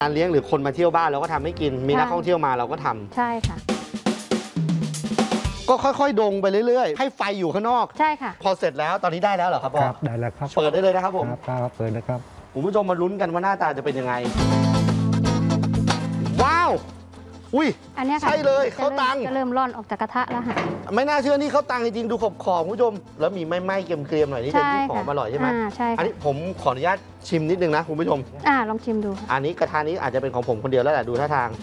การเลี้ยงหรือคนมาเที่ยวบ้านเราก็ทำให้กินมีนักท่องเที่ยวมาเราก็ทำใช่ค่ะก็ค่อยๆดงไปเรื่อยๆให้ไฟอยู่ข้างนอกใช่ค่ะพอเสร็จแล้วตอนนี้ได้แล้วเหรอครับพ่อครับได้แล้วครับเปิดได้เลยนะครับผมครับเปิดเลยครับคุณผู้ชมมาลุ้นกันว่าหน้าตาจะเป็นยังไงว้าวอุ้ยอันนี้ค่ะใช่เลยข้าวตังจะเริ่มร่อนออกจากกระทะแล้วค่ะไม่น่าเชื่อนี่ข้าวตังจริงๆดูขอบคุณผู้ชมแล้วมีไหม้ๆเกรียมๆหน่อยนี่จะที่หอมอร่อยใช่ไหมใช่อันนี้ผมขออนุญาตชิมนิดนึงนะคุณผู้ชมลองชิมดูอันนี้กระทะนี้อาจจะเป็นของผมคนเดียวแล้วแหละดูท่าทาง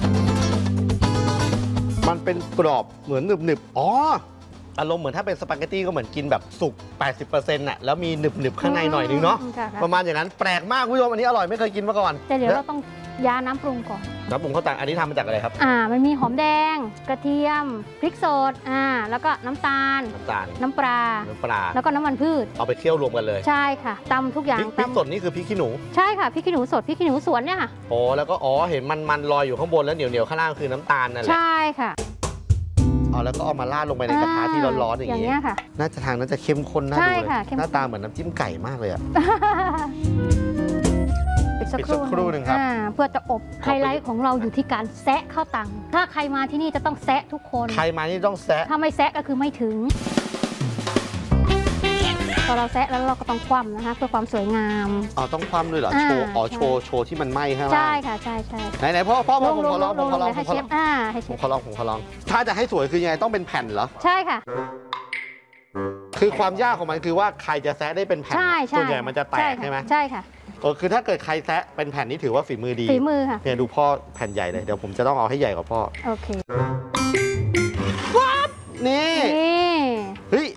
มันเป็นกรอบเหมือนหนึบๆอ๋ออารมณ์เหมือนถ้าเป็นสปาเกตตี้ก็เหมือนกินแบบสุก 80% น่ะแล้วมีหนึบๆข้างในหน่อยนึงเนาะประมาณอย่างนั้นแปลกมากคุณผู้ชมอันนี้อร่อยไม่เคยกินมาก่อนแต่เดี๋ยวเราต้องยาน้ำปรุงก่อนน้ำปรุงข้าวตังอันนี้ทำมาจากอะไรครับมันมีหอมแดงกระเทียมพริกสดแล้วก็น้ำตาลน้ำปลาแล้วก็น้ำมันพืชเอาไปเคี่ยวรวมกันเลยใช่ค่ะตำทุกอย่างพริกสดนี่คือพริกขี้หนูใช่ค่ะพริกขี้หนูสดพริกขี้หนูสวนเนี่ยค่ะโอ้แล้วก็เห็นมันลอยอยู่ข้างบนแล้วเหนียวข้างล่างคือน้ำตาลนั่นแหละใช่ค่ะแล้วก็เอามาราดลงไปในกระทะที่ร้อนๆอย่างนี้ค่ะน่าจะทางน่าจะเข้มข้นน่าดูเลยหน้าตาเหมือนน้ำจิ้มไก่มากเลยปิดสักครู่หนึ่งครับเพื่อจะอบไฮไลท์ของเราอยู่ที่การแซะข้าวตังถ้าใครมาที่นี่จะต้องแซะทุกคนใครมานี่ต้องแซะถ้าไม่แซะก็คือไม่ถึงพอเราแซะแล้วเราก็ต้องคว่ำนะคะเพื่อความสวยงามต้องคว่ำด้วยเหรอโชว์ที่มันไหม้ใช่ไหมใช่ค่ะใช่ไหนพ่อผมขอลองให้เชฟผมขอลองถ้าจะให้สวยคือยังไงต้องเป็นแผ่นเหรอใช่ค่ะคือความยากของมันคือว่าใครจะแซะได้เป็นแผ่นส่วนใหญ่มันจะแตกใช่ไหมใช่ค่ะคือถ้าเกิดใครแซะเป็นแผ่นนี้ถือว่าฝีมือดีฝีมือค่ะเนี่ยดูพ่อแผ่นใหญ่เลยเดี๋ยวผมจะต้องเอาให้ใหญ่กว่าพ่อโอเคว้าวนี่เฮ้ย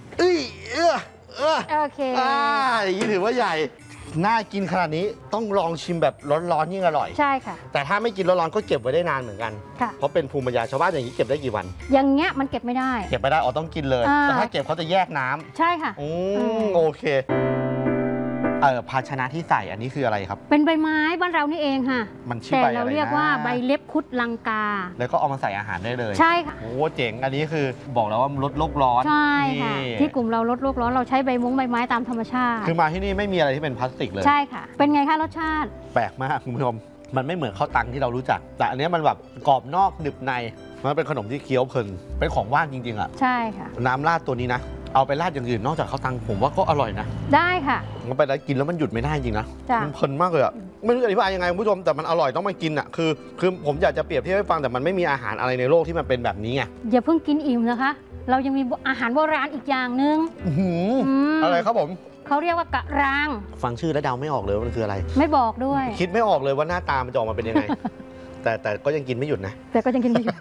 โอเคอย่างนี้ถือว่าใหญ่น่ากินขนาดนี้ต้องลองชิมแบบร้อนๆยิ่งอร่อยใช่ค่ะแต่ถ้าไม่กินร้อนๆก็เก็บไว้ได้นานเหมือนกันเพราะเป็นภูมิปัญญาชาวบ้านอย่างนี้เก็บได้กี่วันอย่างเงี้ยมันเก็บไม่ได้ต้องกินเลยแต่ถ้าเก็บเขาจะแยกน้ำใช่ค่ะโอเคภาชนะที่ใส่อันนี้คืออะไรครับเป็นใบไม้บ้านเรานี่เองค่ะมันชื่อใบอะไรนะแต่เราเรียกว่าใบเล็บคุดลังกาแล้วก็เอามาใส่อาหารได้เลยใช่ค่ะโอ้เจ๋งอันนี้คือบอกแล้วว่าลดโลกร้อนใช่ค่ะที่กลุ่มเราลดโลกร้อนเราใช้ใบไม้ตามธรรมชาติคือมาที่นี่ไม่มีอะไรที่เป็นพลาสติกเลยใช่ค่ะเป็นไงคะรสชาติแปลกมากคุณผู้ชมมันไม่เหมือนข้าวตังที่เรารู้จักแต่อันนี้มันแบบกรอบนอกหนึบในมันเป็นขนมที่เคี้ยวเพลินเป็นของว่างจริงๆใช่ค่ะน้ำราดตัวนี้นะเอาไปราดอย่างอื่นนอกจากข้าวตังผมว่าก็อร่อยนะได้ค่ะมันไปแล้วกินแล้วมันหยุดไม่ได้จริงนะมันเพลินมากเลยไม่รู้อธิบายยังไงคุณผู้ชมแต่มันอร่อยต้องมากินคือผมอยากจะเปรียบเทียบให้ฟังแต่มันไม่มีอาหารอะไรในโลกที่มันเป็นแบบนี้ไงอย่าเพิ่งกินอิ่มนะคะเรายังมีอาหารโบราณอีกอย่างนึงอะไรครับผมเขาเรียกว่ากะรางฟังชื่อแล้วเดาไม่ออกเลยว่ามันคืออะไรไม่บอกด้วยคิดไม่ออกเลยว่าหน้าตามันจะออกมาเป็นยังไงแต่ก็ยังกินไม่หยุดนะแต่ก็ยังกินไม่หยุด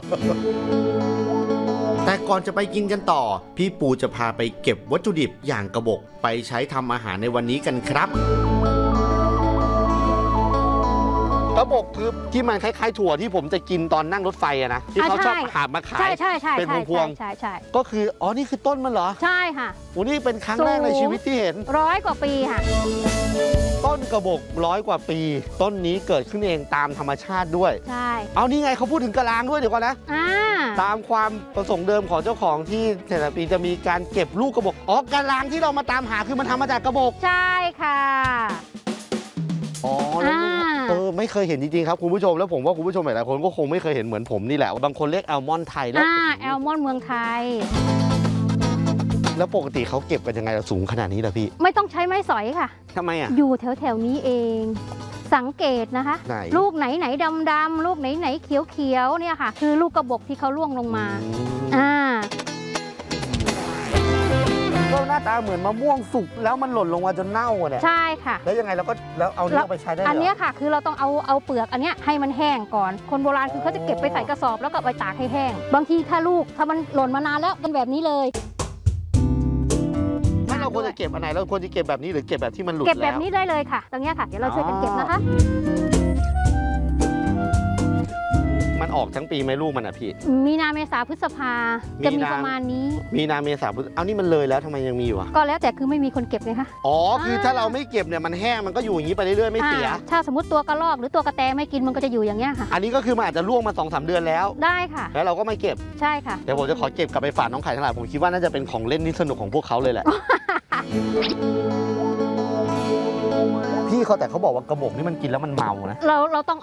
แต่ก่อนจะไปกินกันต่อพี่ปูจะพาไปเก็บวัตถุดิบอย่างกระบอกไปใช้ทำอาหารในวันนี้กันครับกระบอกคือที่มันคล้ายๆถั่วที่ผมจะกินตอนนั่งรถไฟอะนะที่เขาชอบหามาขายเป็นพวงๆก็คือนี่คือต้นมันเหรอใช่ค่ะนี่เป็นครั้งแรกในชีวิตที่เห็น 100 กว่าปีค่ะต้นกระบอก100 กว่าปีต้นนี้เกิดขึ้นเองตามธรรมชาติด้วยใช่นี่ไงเขาพูดถึงกะลางด้วยเดี๋ยวก่อนนะตามความประสงค์เดิมของเจ้าของที่แต่ละปีจะมีการเก็บลูกกระบอกกะลางที่เรามาตามหาคือมันทำมาจากกระบอกใช่ค่ะไม่เคยเห็นจริงๆครับคุณผู้ชมแล้วผมว่าคุณผู้ชมหลายๆคนก็คงไม่เคยเห็นเหมือนผมนี่แหละบางคนเรียกแอลมอนด์ไทยแล้วแอลมอนด์เมืองไทยแล้วปกติเขาเก็บกันยังไงสูงขนาดนี้ล่ะพี่ไม่ต้องใช้ไม้สอยค่ะทำไมอยู่แถวๆนี้เองสังเกตนะคะลูกไหนดำๆลูกไหนเขียวๆเนี่ยค่ะคือลูกกระบอกที่เขาล่วงลงมาก็หน้าตาเหมือนมะม่วงสุกแล้วมันหล่นลงมาจนเน่าเนี่ยใช่ค่ะแล้วยังไงแล้วเอานี้ไปใช้ได้เหรออันนี้ค่ะคือเราต้องเอาเปลือกอันนี้ให้มันแห้งก่อนคนโบราณคือเขาจะเก็บไปใส่กระสอบแล้วก็ไปตากให้แห้งบางทีถ้ามันหล่นมานานแล้วเป็นแบบนี้เลยถ้าเราควรจะเก็บอันไหนเราควรจะเก็บแบบนี้หรือเก็บแบบที่มันหลุดเก็บแบบนี้ได้เลยค่ะตรงนี้ค่ะเดี๋ยวเราช่วยกันเก็บนะคะมันออกทั้งปีไหมลูกมันพี่มีนาเมษาพฤษภาจะมีประมาณนี้มีนาเมษาพฤษภานี่มันเลยแล้วทำไมยังมีอยู่ก็แล้วแต่คือไม่มีคนเก็บไงคะคือถ้าเราไม่เก็บเนี่ยมันแห้งมันก็อยู่อย่างนี้ไปเรื่อยๆไม่เสียถ้าสมมติตัวกระรอกหรือตัวกระแตไม่กินมันก็จะอยู่อย่างเงี้ยค่ะอันนี้ก็คือมันอาจจะล่วงมา 2-3 เดือนแล้วได้ค่ะแล้วเราก็ไม่เก็บใช่ค่ะเดี๋ยวผมจะขอเก็บกลับไปฝากน้องไข่ทั้งหลายผมคิดว่าน่าจะเป็นของเล่นที่สนุกของพวกเขาเลยแหละพี่เขาแต่เขาบอกว่ากระบอกนี่มันกินแล้วมันเมานะเราต้อง